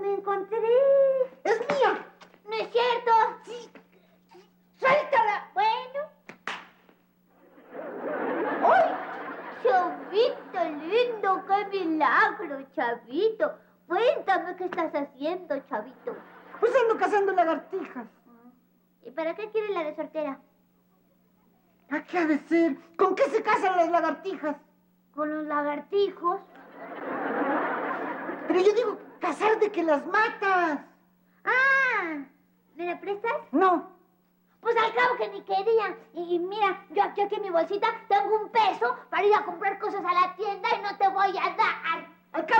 me encontré. ¡Es mía! ¿No es cierto? Sí. ¡Suéltala! Bueno. ¡Ay! Chavito lindo, qué milagro, Chavito. Cuéntame qué estás haciendo, Chavito. Pues ando cazando lagartijas. ¿Y para qué quieres la resortera? ¿A qué ha de ser? ¿Con qué se casan las lagartijas? Con los lagartijos. Pero yo digo, cazar de que las matas. Ah, ¿me la prestas? No. Pues al cabo que ni quería. Y mira, yo aquí en mi bolsita tengo $1 para ir a comprar cosas a la tienda y no te voy a dar.